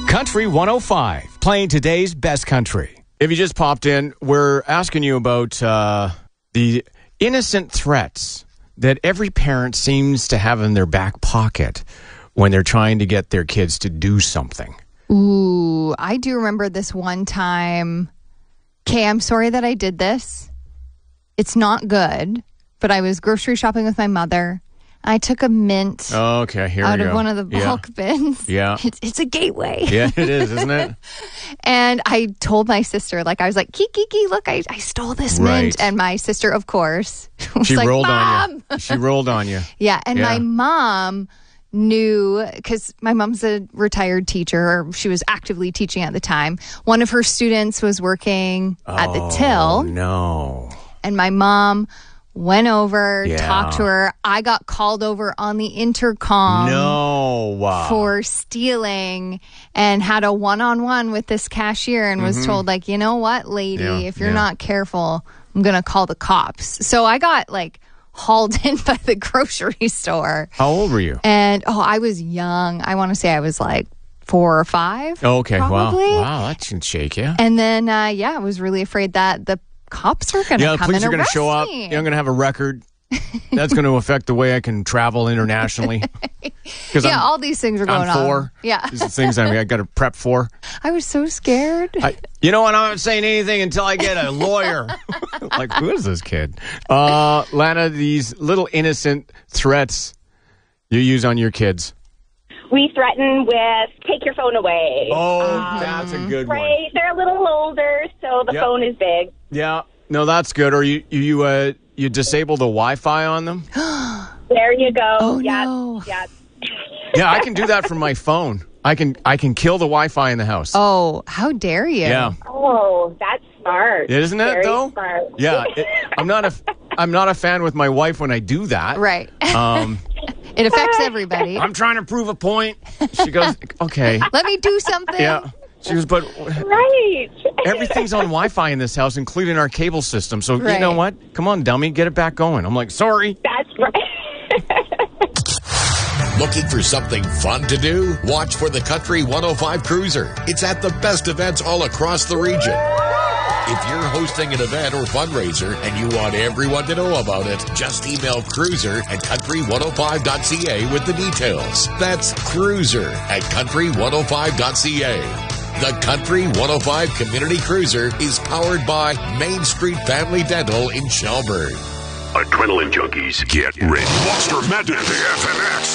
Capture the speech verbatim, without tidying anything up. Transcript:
Country one oh five, playing today's best country. If you just popped in, we're asking you about uh, the innocent threats that every parent seems to have in their back pocket when they're trying to get their kids to do something. Ooh, I do remember this one time. Okay, I'm sorry that I did this. It's not good, but I was grocery shopping with my mother. I took a mint oh, okay, here out we of go. one of the bulk yeah. bins. Yeah. It's, it's a gateway. Yeah, it is, isn't it? And I told my sister, like, I was like, Kiki, look, I, I stole this right. mint. And my sister, of course, was she like, rolled Mom! on you. She rolled on you. Yeah, and yeah. my mom knew, because my mom's a retired teacher, or she was actively teaching at the time. One of her students was working oh, at the till. no. And my mom went over, yeah. talked to her. I got called over on the intercom no. wow. for stealing, and had a one-on-one with this cashier, and was mm-hmm. told, like, you know what, lady, yeah. if you're yeah. not careful, I'm going to call the cops. So I got, like, hauled in by the grocery store. How old were you? And, oh, I was young. I want to say I was, like, four or five. Oh, okay, probably. wow. Wow, that can shake you. And then, uh, yeah, I was really afraid that the cops are going to yeah, come police and are going to arrest show up. me. Yeah, I'm going to have a record. That's going to affect the way I can travel internationally. Yeah, I'm, all these things are going I'm four. on. Yeah. These are things I, mean, I got to prep for. I was so scared. I, you know what? I'm not saying anything until I get a lawyer. Like, who is this kid? Uh, Lana, these little innocent threats you use on your kids. We threaten with, take your phone away. Oh, um, that's a good right, one. They're a little older, so the yep. phone is big. Yeah. No, that's good. Or you you uh, you disable the Wi-Fi on them? There you go. Oh, yeah, no. Yeah. Yeah, I can do that from my phone. I can I can kill the Wi-Fi in the house. Oh, how dare you? Yeah. Oh, that's smart. Isn't it, Very though? Smart. Yeah. It, I'm not a I'm not a fan with my wife when I do that. Right. Um, it affects everybody. I'm trying to prove a point. She goes, okay. Let me do something. Yeah. She goes, but right. everything's on Wi-Fi in this house, including our cable system. So right. you know what? Come on, dummy, get it back going. I'm like, sorry. That's right. Looking for something fun to do? Watch for the Country one oh five Cruiser. It's at the best events all across the region. If you're hosting an event or fundraiser and you want everyone to know about it, just email cruiser at country one oh five dot c a with the details. That's cruiser at country one oh five dot c a. The Country one oh five Community Cruiser is powered by Main Street Family Dental in Shelburne. Adrenaline junkies, get ready. Monster Madness, the F N X.